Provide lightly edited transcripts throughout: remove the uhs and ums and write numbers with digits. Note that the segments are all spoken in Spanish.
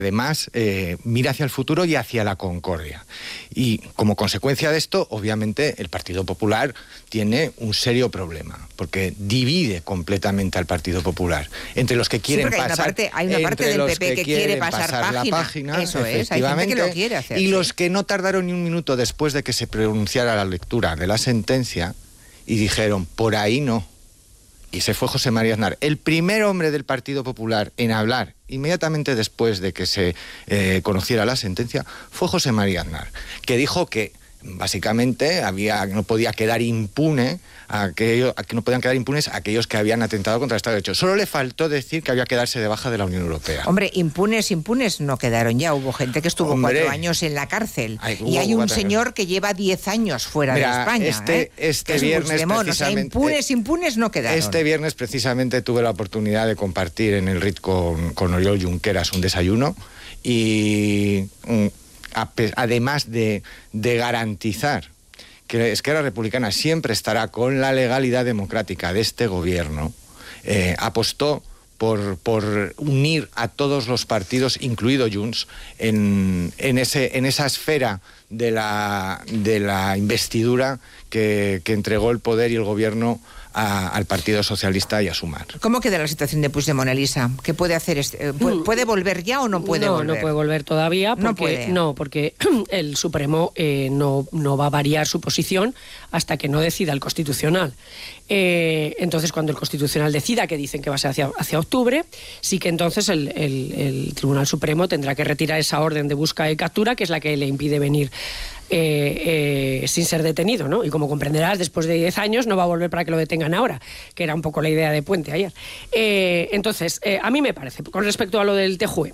Además, mira hacia el futuro y hacia la concordia. Y como consecuencia de esto, obviamente, el Partido Popular tiene un serio problema, porque divide completamente al Partido Popular. Entre los que quieren pasar... Hay una parte del PP que quiere pasar la página, eso es, hay gente que lo quiere hacer. Y los que no tardaron ni un minuto después de que se pronunciara la lectura de la sentencia y dijeron, por ahí no. Y ese fue José María Aznar, el primer hombre del Partido Popular en hablar inmediatamente después de que se conociera la sentencia, fue José María Aznar, que dijo que básicamente no podía quedar impune que no podían quedar impunes aquellos que habían atentado contra el Estado de Derecho. Solo le faltó decir que había que darse de baja de la Unión Europea. Hombre, impunes no quedaron ya. Hubo gente que estuvo 4 años en la cárcel. Y hay un señor que lleva 10 años fuera de España. Este viernes precisamente... O sea, impunes no quedaron. Este viernes precisamente tuve la oportunidad de compartir en el RIT con Oriol Junqueras un desayuno y... además de garantizar que Esquerra Republicana siempre estará con la legalidad democrática de este gobierno, apostó por unir a todos los partidos, incluido Junts, en esa esfera de la investidura que entregó el poder y el gobierno al Partido Socialista y a Sumar. ¿Cómo queda la situación de Puigdemont, Elisa? ¿Qué puede hacer? ¿Puede volver ya o no puede volver? No puede volver todavía porque el Supremo no va a variar su posición hasta que no decida el Constitucional. Entonces, cuando el Constitucional decida, que dicen que va a ser hacia octubre, sí que entonces el Tribunal Supremo tendrá que retirar esa orden de busca y captura, que es la que le impide venir sin ser detenido, ¿no? Y como comprenderás, después de 10 años no va a volver para que lo detengan ahora, que era un poco la idea de Puente ayer. Entonces, a mí me parece, con respecto a lo del TJUE,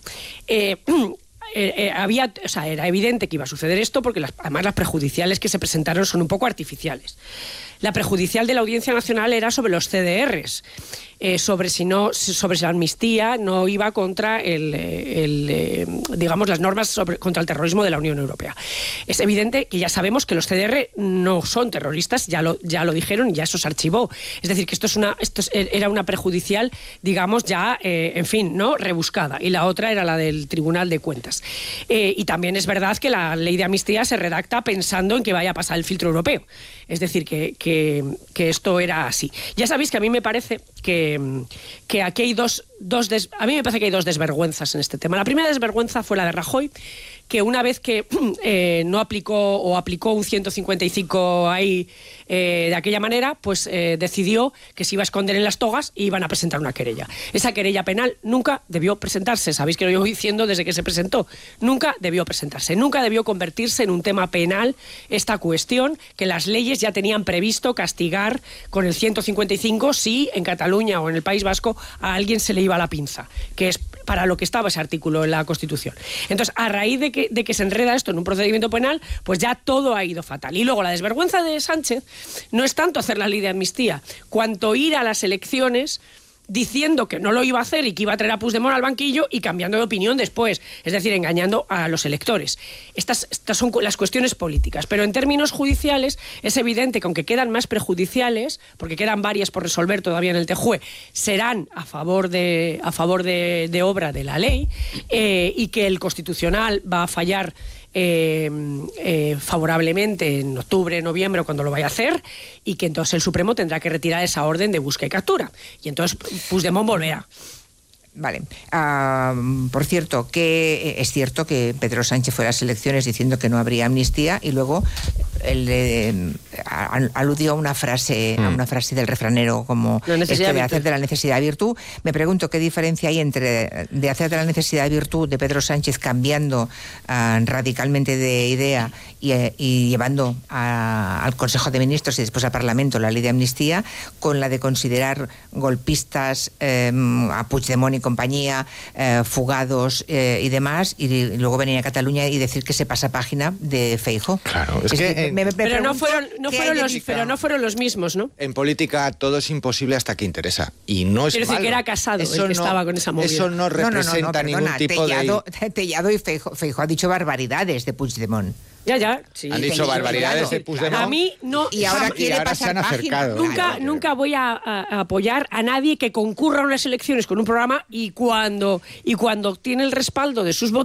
era evidente que iba a suceder esto porque además las prejudiciales que se presentaron son un poco artificiales. La prejudicial de la Audiencia Nacional era sobre los CDRs, sobre si la amnistía no iba contra digamos, las normas contra el terrorismo de la Unión Europea. Es evidente que ya sabemos que los CDR no son terroristas, ya lo dijeron y ya eso se archivó. Es decir, que esto era una prejudicial, digamos, ya, ¿no? Rebuscada. Y la otra era la del Tribunal de Cuentas. Y también es verdad que la ley de amnistía se redacta pensando en que vaya a pasar el filtro europeo. Es decir, que esto era así. Ya sabéis que a mí me parece que aquí hay dos desvergüenzas en este tema. La primera desvergüenza fue la de Rajoy, que una vez que no aplicó o aplicó un 155 ahí de aquella manera, pues decidió que se iba a esconder en las togas y iban a presentar una querella. Esa querella penal nunca debió presentarse. Sabéis que lo llevo diciendo desde que se presentó. Nunca debió presentarse. Nunca debió convertirse en un tema penal esta cuestión, que las leyes ya tenían previsto castigar con el 155 si en Cataluña o en el País Vasco a alguien se le iba la pinza, que es para lo que estaba ese artículo en la Constitución. Entonces, a raíz de que se enreda esto en un procedimiento penal, pues ya todo ha ido fatal. Y luego la desvergüenza de Sánchez no es tanto hacer la ley de amnistía, cuanto ir a las elecciones diciendo que no lo iba a hacer y que iba a traer a Puigdemont al banquillo y cambiando de opinión después, es decir, engañando a los electores. Estas son las cuestiones políticas, pero en términos judiciales es evidente que aunque quedan más prejudiciales, porque quedan varias por resolver todavía en el TJUE, serán a favor de obra de la ley, y que el Constitucional va a fallar favorablemente en octubre, noviembre, cuando lo vaya a hacer, y que entonces el Supremo tendrá que retirar esa orden de busca y captura. Y entonces Puigdemont volverá. Vale. Por cierto, que es cierto que Pedro Sánchez fue a las elecciones diciendo que no habría amnistía y luego él aludió a una frase del refranero como esto de hacer de la necesidad virtud. Me pregunto qué diferencia hay entre de hacer de la necesidad virtud de Pedro Sánchez cambiando radicalmente de idea y llevando al Consejo de Ministros y después al Parlamento la ley de amnistía, con la de considerar golpistas a Puigdemont y compañía, fugados y demás, y luego venir a Cataluña y decir que se pasa página de Feijóo. Claro, es que pero no fueron los mismos, ¿no? En política todo es imposible hasta que interesa. Y no es malo. Quiero decir que era Casado el que estaba con esa movida. Eso no representa ningún tipo de... Tellado y Feijóo ha dicho barbaridades de Puigdemont. Ya, sí. Han dicho barbaridades de Puigdemont. A mí no. Y ahora se han acercado. Nunca voy a apoyar a nadie que concurra a unas elecciones con un programa y cuando tiene el respaldo de sus votantes